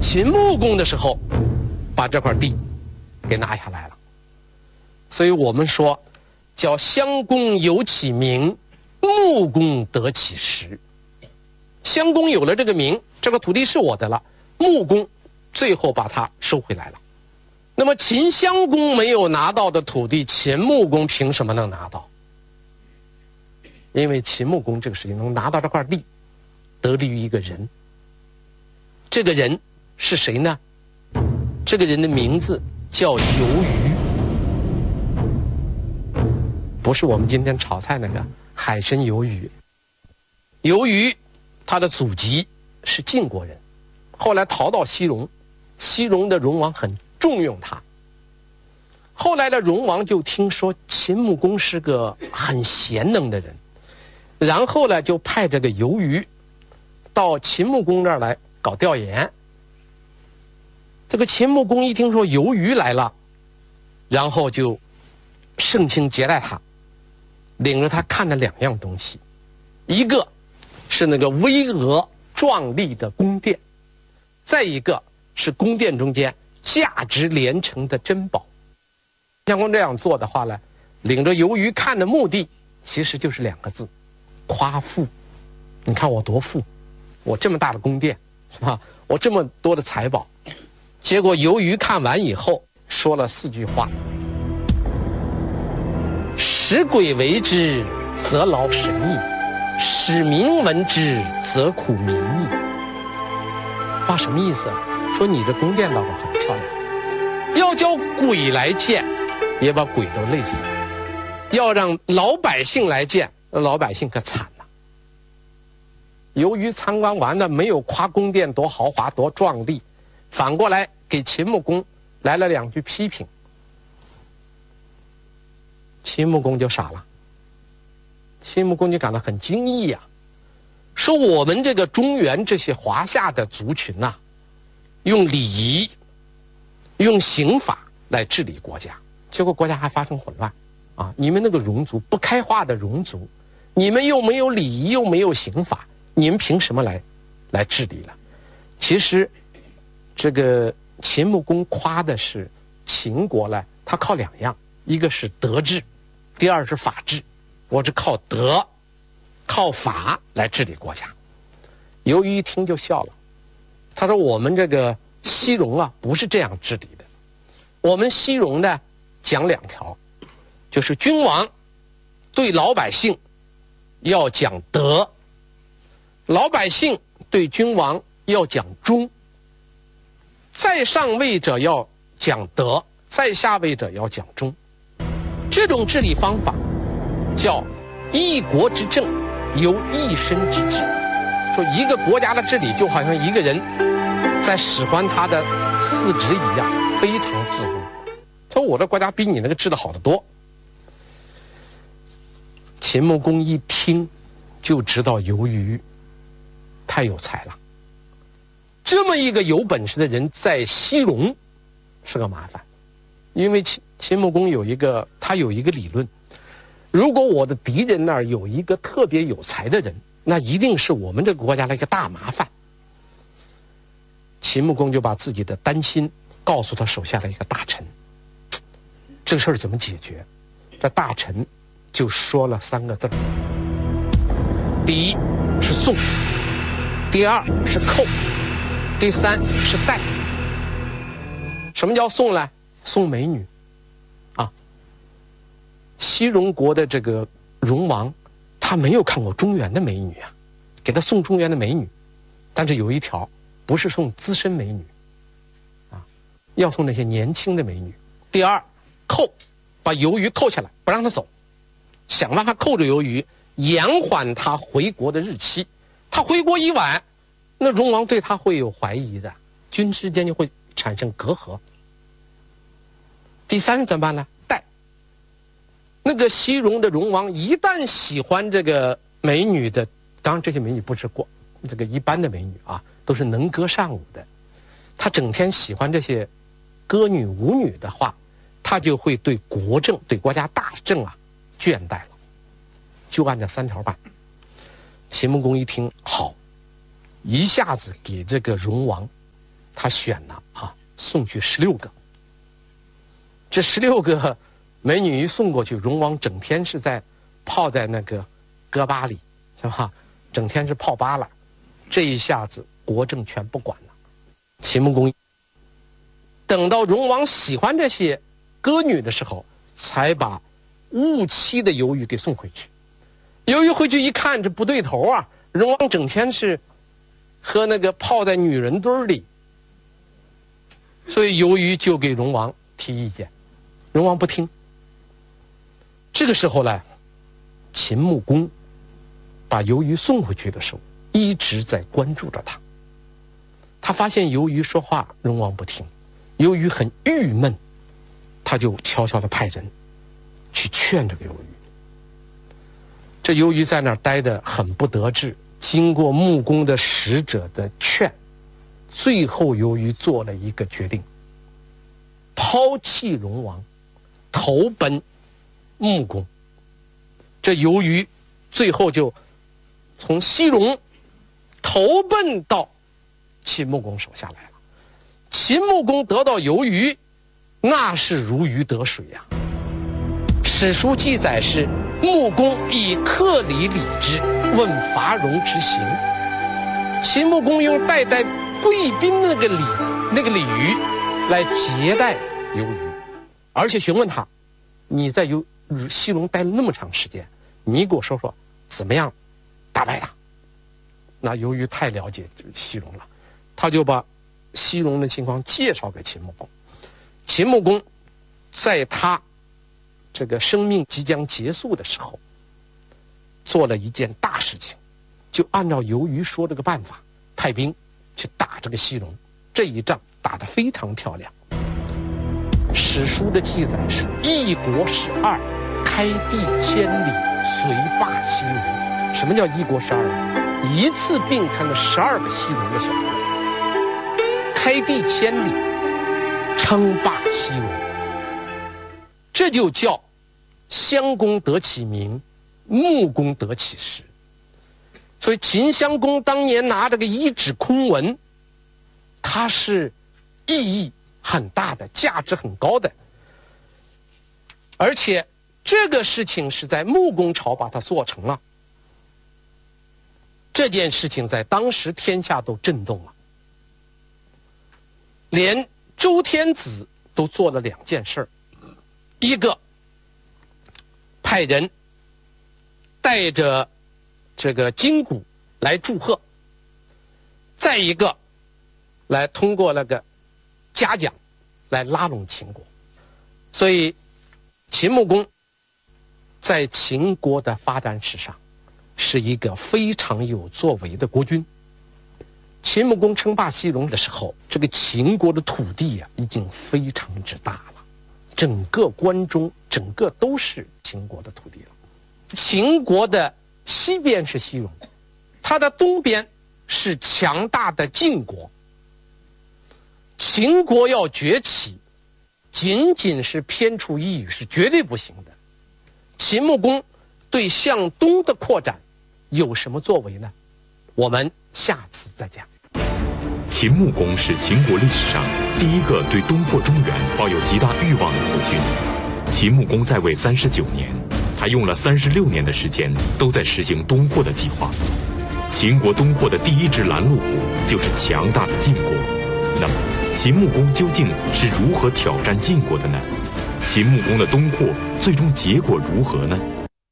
秦穆公的时候，把这块地给拿下来了。所以我们说，叫襄公有其名，穆公得其实。襄公有了这个名，这个土地是我的了，穆公最后把它收回来了。那么秦襄公没有拿到的土地，秦穆公凭什么能拿到？因为秦穆公这个事情能拿到这块地，得力于一个人。这个人是谁呢？这个人的名字叫游鱼，不是我们今天炒菜那个海参鱿鱼。游鱼他的祖籍是晋国人，后来逃到西戎，西戎的戎王很重用他。后来的戎王就听说秦穆公是个很贤能的人，然后呢就派这个游鱼到秦穆公这儿来搞调研。这个秦穆公一听说游鱼来了，然后就盛情接待他，领着他看了2样东西，一个是那个巍峨壮丽的宫殿，再一个是宫殿中间价值连城的珍宝。襄公这样做的话呢，领着游鱼看的目的其实就是2个字：夸富。你看我多富，我这么大的宫殿，是吧？我这么多的财宝。结果游鱼看完以后说了4句话：使鬼为之，则劳神矣；使民闻之，则苦民矣。话什么意思啊？说你这宫殿倒是很漂亮，要叫鬼来见，也把鬼都累死了；要让老百姓来见，老百姓可惨了。由于参观完了，没有夸宫殿多豪华多壮丽，反过来给秦穆公来了2句批评。秦穆公就傻了，秦穆公就感到很惊异呀，说我们这个中原这些华夏的族群呐，用礼仪、用刑法来治理国家，结果国家还发生混乱啊！你们那个戎族不开化的戎族，你们又没有礼仪，又没有刑法，你们凭什么来治理了？其实，这个秦穆公夸的是秦国呢，他靠2样，一个是德治，第二是法治。我是靠德、靠法来治理国家。游鱼一听就笑了，他说：“我们这个西戎啊，不是这样治理的。我们西戎呢，讲2条，就是君王对老百姓要讲德，老百姓对君王要讲忠。在上位者要讲德，在下位者要讲忠。这种治理方法叫一国之政由一身之治。说一个国家的治理就好像一个人在使唤他的4肢一样，非常自如。他说我的国家比你那个治得好得多。”秦穆公一听就知道游鱼太有才了，这么一个有本事的人在西戎是个麻烦。因为秦穆公有一个理论，如果我的敌人那儿有一个特别有才的人，那一定是我们这个国家的一个大麻烦。秦穆公就把自己的担心告诉他手下的一个大臣。这个事儿怎么解决？这大臣就说了3个字：第一是送，第2是扣，第3是带。什么叫送呢？送美女啊！西戎国的这个戎王，他没有看过中原的美女啊，给他送中原的美女，但是有一条，不是送资深美女啊，要送那些年轻的美女。第2，扣，把游鱼扣下来，不让他走，想办法扣着游鱼，延缓他回国的日期。他回国一晚，那戎王对他会有怀疑的，君之间就会产生隔阂。第3怎么办呢？带。那个西戎的戎王一旦喜欢这个美女的，当然这些美女不是这个一般的美女啊，都是能歌善舞的。他整天喜欢这些歌女舞女的话，他就会对国政、对国家大政啊倦怠了。就按这3条办。秦穆公一听好，一下子给这个戎王他选了送去16个。这16个美女一送过去，荣王整天是泡在那个戈巴里，是吧？整天是泡吧了。这一下子国政全不管了。秦穆公等到荣王喜欢这些歌女的时候，才把误妻的由于给送回去。由于回去一看，这不对头啊！荣王整天是和那个泡在女人堆里，所以由于就给荣王提意见，荣王不听。这个时候呢，秦穆公把由于送回去的时候，一直在关注着他。他发现由于说话，荣王不听，由于很郁闷，他就悄悄地派人去劝这个由于。这由于在那儿待得很不得志，经过穆公的使者的劝，最后由于做了一个决定，抛弃荣王，投奔穆公。这由于最后就从西戎投奔到秦穆公手下来了。秦穆公得到由于，那是如鱼得水呀。史书记载是穆公以客礼礼之，问伐戎之行。秦穆公用待贵宾那个礼语来接待由于，而且询问他：你在西戎待了那么长时间，你给我说说怎么样打败他？那由于太了解西戎了，他就把西戎的情况介绍给秦穆公。秦穆公在他这个生命即将结束的时候，做了一件大事情，就按照由于说这个办法，派兵去打这个西戎。这一仗打得非常漂亮。史书的记载是一国12，开地千里，遂霸西戎。什么叫一国12？一次并吞了12个西戎的小国，开地千里，称霸西戎。这就叫襄公得其名，穆公得其实。所以秦襄公当年拿这个一纸空文，它是意义很大的，价值很高的。而且这个事情是在穆公朝把它做成了，这件事情在当时天下都震动了，连周天子都做了2件事儿。一个派人带着这个金鼓来祝贺，再一个来通过那个嘉奖来拉拢秦国。所以秦穆公在秦国的发展史上是一个非常有作为的国君。秦穆公称霸西戎的时候，这个秦国的土地已经非常之大了，整个关中整个都是秦国的土地了。秦国的西边是西戎，它的东边是强大的晋国。秦国要崛起，仅仅是偏处一隅是绝对不行的。秦穆公对向东的扩展有什么作为呢？我们下次再讲。 秦穆公是秦国历史上第一个对东扩中原抱有极大欲望的国君。秦穆公在位39年，他用了36年的时间都在实行东扩的计划。秦国东扩的第一只拦路虎就是强大的晋国。那么秦穆公究竟是如何挑战晋国的呢？秦穆公的东扩最终结果如何呢？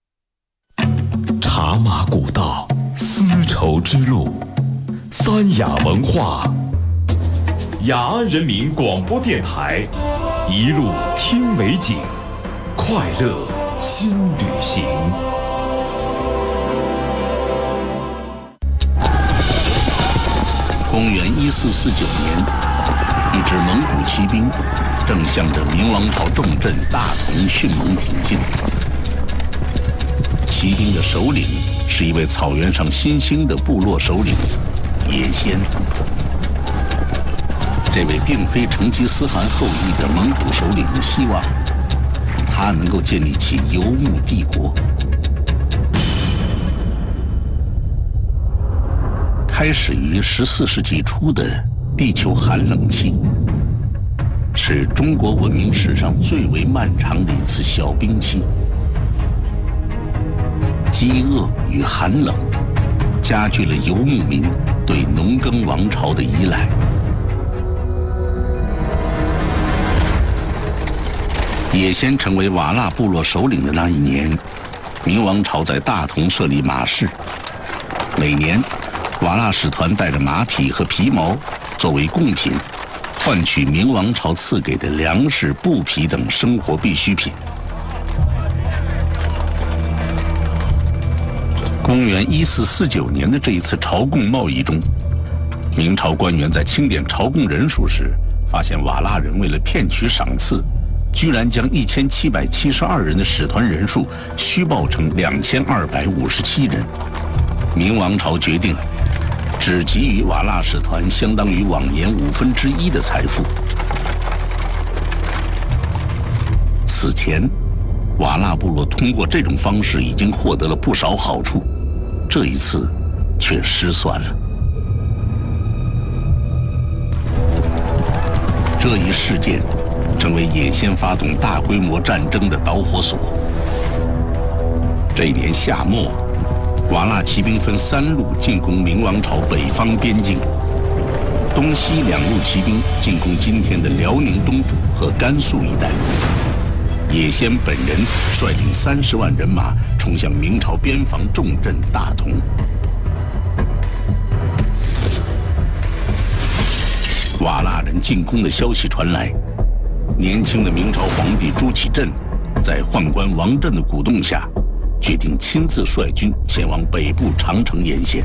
茶马古道，丝绸之路，三雅文化，雅安人民广播电台，一路听美景，快乐新旅行。 公元1449年，一支蒙古骑兵正向着明王朝重镇大同迅猛挺进。骑兵的首领是一位草原上新兴的部落首领野先。这位并非成吉思汗后裔的蒙古首领的希望，他能够建立起游牧帝国。开始于14世纪初的地球寒冷期，是中国文明史上最为漫长的一次小冰期。饥饿与寒冷加剧了游牧民对农耕王朝的依赖。也先成为瓦剌部落首领的那一年，明王朝在大同设立马市。每年，瓦剌使团带着马匹和皮毛作为贡品，换取明王朝赐给的粮食、布匹等生活必需品。公元1449年的这一次朝贡贸易中，明朝官员在清点朝贡人数时，发现瓦剌人为了骗取赏赐，居然将1772人的使团人数虚报成2257人。明王朝决定只给予瓦剌使团相当于往年1/5的财富。此前，瓦剌部落通过这种方式已经获得了不少好处，这一次却失算了。这一事件成为野先发动大规模战争的导火索。这一年夏末，瓦剌骑兵分3路进攻明王朝北方边境，东西2路骑兵进攻今天的辽宁东部和甘肃一带。野先本人率领30万人马冲向明朝边防重镇大同。瓦剌人进攻的消息传来，年轻的明朝皇帝朱祁镇在宦官王振的鼓动下，决定亲自率军前往北部长城沿线。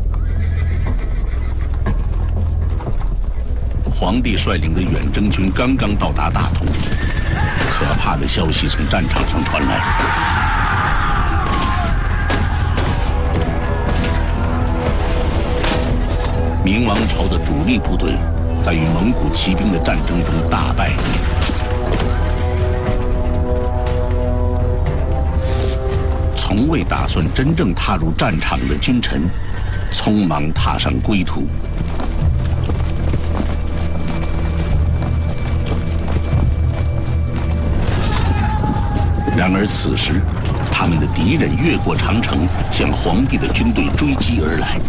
皇帝率领的远征军刚刚到达大同，可怕的消息从战场上传来。明王朝的主力部队在与蒙古骑兵的战争中大败。从未打算真正踏入战场的君臣，匆忙踏上归途。然而此时，他们的敌人越过长城，向皇帝的军队追击而来。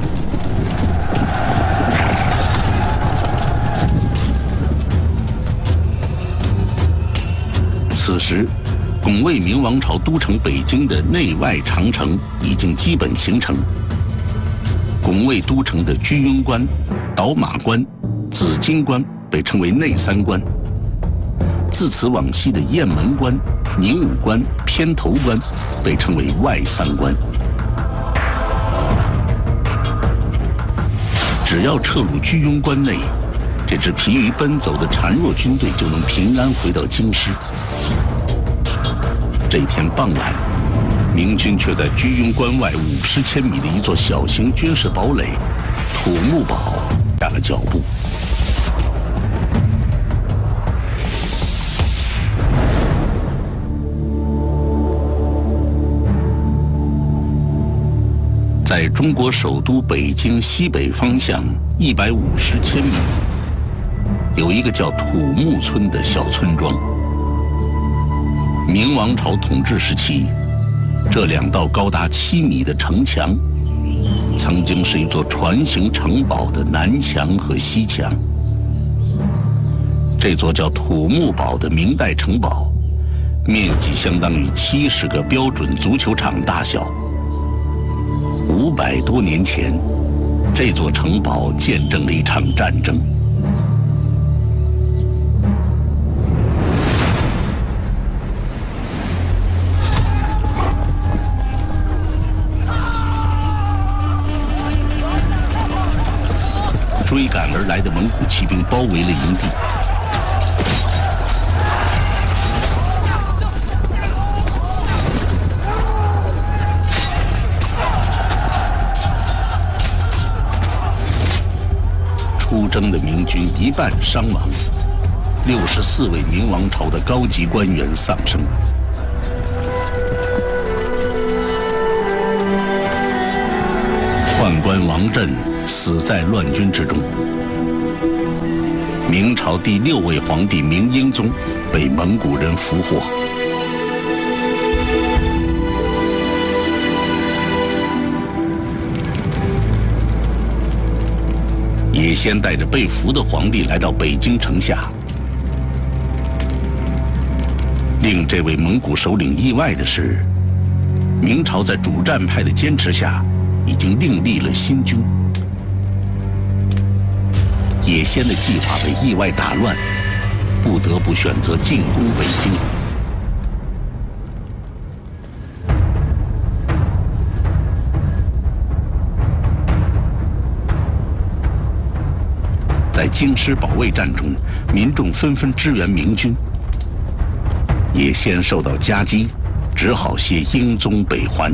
此时，拱卫明王朝都城北京的内外长城已经基本形成。拱卫都城的居庸关、倒马关、紫荆关被称为内3关，自此往西的雁门关、宁武关、偏头关被称为外3关。只要撤入居庸关内，这支疲于奔走的孱弱军队就能平安回到京师。这天傍晚，明军却在居庸关外50千米的一座小型军事堡垒土木堡下了脚步。在中国首都北京西北方向150千米，有一个叫土木村的小村庄。明王朝统治时期，这2道高达7米的城墙，曾经是一座船形城堡的南墙和西墙。这座叫土木堡的明代城堡，面积相当于70个标准足球场大小。500多年前，这座城堡见证了一场战争。追赶而来的蒙古骑兵包围了营地。出征的明军一半伤亡，64位明王朝的高级官员丧生。宦官王振死在乱军之中， 明朝第6位皇帝明英宗被蒙古人俘获。也先带着被俘的皇帝来到北京城下。令这位蒙古首领意外的是，明朝在主战派的坚持下，已经另立了新军。也先的计划被意外打乱，不得不选择进攻北京。在京师保卫战中，民众纷纷支援明军。也先受到夹击，只好携英宗北还。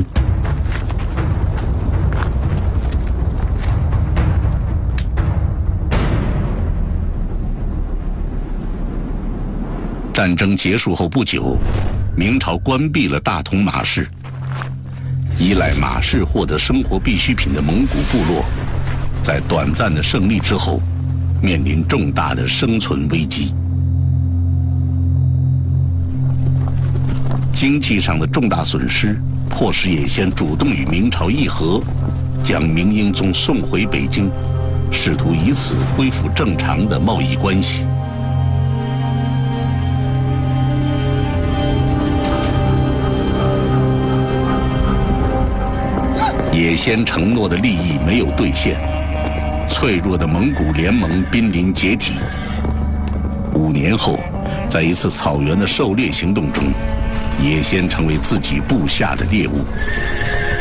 战争结束后不久，明朝关闭了大同马市。依赖马市获得生活必需品的蒙古部落，在短暂的胜利之后，面临重大的生存危机。经济上的重大损失，迫使也先主动与明朝议和，将明英宗送回北京，试图以此恢复正常的贸易关系。也先承诺的利益没有兑现，脆弱的蒙古联盟濒临解体。5年后，在一次草原的狩猎行动中，也先成为自己部下的猎物。